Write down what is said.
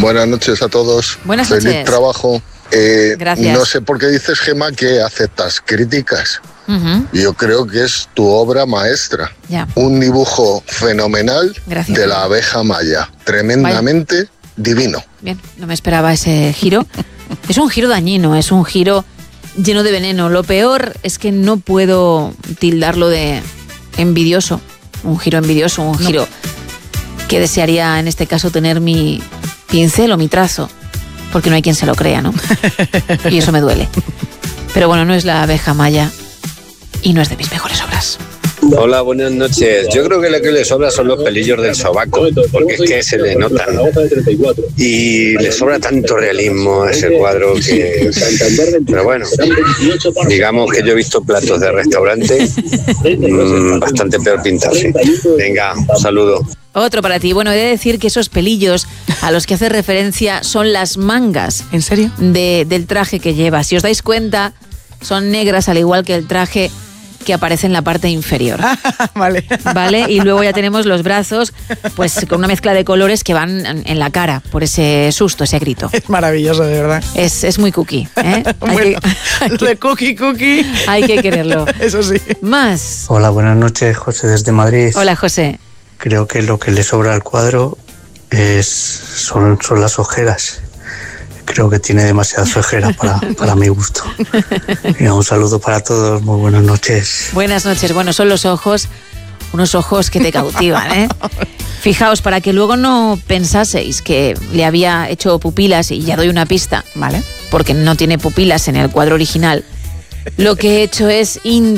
Buenas noches a todos. Buenas Feliz noches. trabajo. Gracias. No sé por qué dices, Gemma, que aceptas críticas. Uh-huh. Yo creo que es tu obra maestra. Ya. Un dibujo fenomenal. Gracias. De la abeja maya. Tremendamente divino. Bien, no me esperaba ese giro. Es un giro dañino, es un giro lleno de veneno. Lo peor es que no puedo tildarlo de envidioso. Un giro envidioso, un giro que desearía en este caso tener mi pincel o mi trazo. Porque no hay quien se lo crea, ¿no? Y eso me duele. Pero bueno, no es la abeja maya y no es de mis mejores obras. Hola, buenas noches. Yo creo que lo que le sobra son los pelillos del sobaco, porque es que se le notan. Y le sobra tanto realismo a ese cuadro que... Pero bueno, digamos que yo he visto platos de restaurante bastante peor pintarse. Venga, un saludo. Otro para ti. Bueno, he de decir que esos pelillos a los que hace referencia son las mangas. ¿En serio? Del traje que lleva. Si os dais cuenta, son negras al igual que el traje que aparece en la parte inferior. Vale. ¿Vale? Y luego ya tenemos los brazos, pues con una mezcla de colores que van en la cara, por ese susto, ese grito. Es maravilloso, de verdad. Es muy cookie, ¿eh? Bueno, de cookie. Hay que quererlo. Eso sí. Más. Hola, buenas noches, José desde Madrid. Hola, José. Creo que lo que le sobra al cuadro son las ojeras. Creo que tiene demasiadas ojeras para mi gusto. Y un saludo para todos, muy buenas noches. Buenas noches. Bueno, son los ojos, unos ojos que te cautivan, ¿eh? Fijaos, para que luego no pensaseis que le había hecho pupilas, y ya doy una pista, ¿vale? Porque no tiene pupilas en el cuadro original. Lo que he hecho es